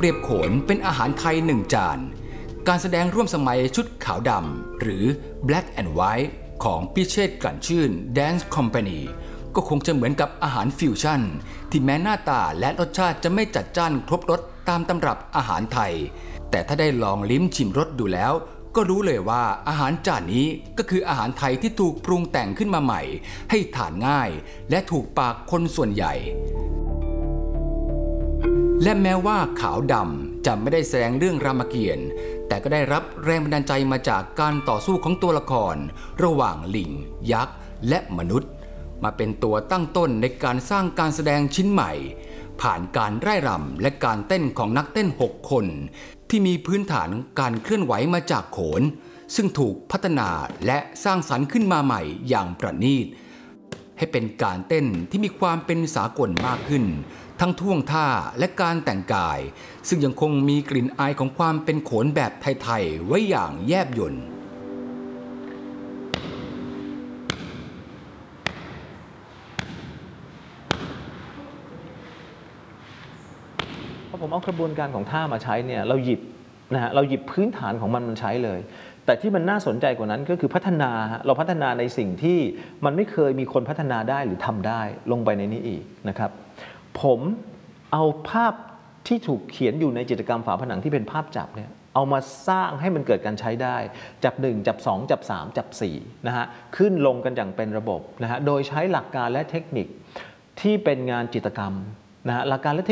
เปรียบโขนเป็นอาหารไทย1 จานการแสดงร่วมสมัยชุดขาวดำหรือ Black and White ของพิเชษฐ์กลั่นชื่น Dance Company ก็คงจะเหมือนกับอาหารฟิวชั่นที่แม้หน้าตาและรสชาติจะไม่จัดจ้านครบรสตามตำรับอาหารไทยแต่ถ้าได้ลองลิ้มชิมรสดูแล้วก็รู้เลยว่าอาหารจานนี้ก็คืออาหารไทยที่ถูกปรุงแต่งขึ้นมาใหม่ให้ทานง่ายและถูกปากคนส่วนใหญ่และแม้ว่าขาวดำจะไม่ได้แสดงเรื่องรามเกียรติ์แต่ก็ได้รับแรงบันดาลใจมาจากการต่อสู้ของตัวละครระหว่างลิงยักษ์และมนุษย์มาเป็นตัวตั้งต้นในการสร้างการแสดงชิ้นใหม่ผ่านการร่ายรำและการเต้นของนักเต้น6 คนที่มีพื้นฐานการเคลื่อนไหวมาจากโขนซึ่งถูกพัฒนาและสร้างสรรค์ขึ้นมาใหม่อย่างประณีตให้เป็นการเต้นที่มีความเป็นสากลมากขึ้นทั้งท่วงท่าและการแต่งกายซึ่งยังคงมีกลิ่นอายของความเป็นโขนแบบไทยๆไว้อย่างแยบยลพอผมเอากระบวนการของท่ามาใช้เนี่ยเราหยิบพื้นฐานของมันใช้เลยแต่ที่มันน่าสนใจกว่านั้นก็คือเราพัฒนาในสิ่งที่มันไม่เคยมีคนพัฒนาได้หรือทำได้ลงไปในนี้อีกนะครับผมเอาภาพที่ถูกเขียนอยู่ในจิตรกรรมฝาผนังที่เป็นภาพจับเนี่ยเอามาสร้างให้มันเกิดการใช้ได้จับ1จับ2จับ3จับ4นะฮะขึ้นลงกันอย่างเป็นระบบนะฮะโดยใช้หลักการและเทคนิคที่เป็นงานจิตรกรรมนะฮะหลักการและ